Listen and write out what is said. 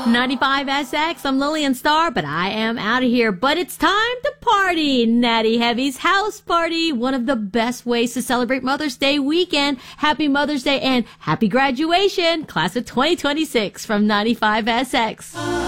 95SX, I'm Lillian Starr, but I am out of here. But it's time to party. Natty Heavy's House Party, one of the best ways to celebrate Mother's Day weekend. Happy Mother's Day and happy graduation, class of 2026 from 95SX.